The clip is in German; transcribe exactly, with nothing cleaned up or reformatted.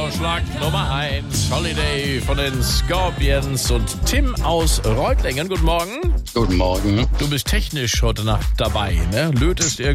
Vorschlag Nummer eins. Holiday von den Scorpions und Tim aus Reutlingen. Guten Morgen. Guten Morgen. Du bist technisch heute Nacht dabei, ne? Lötest irgendwie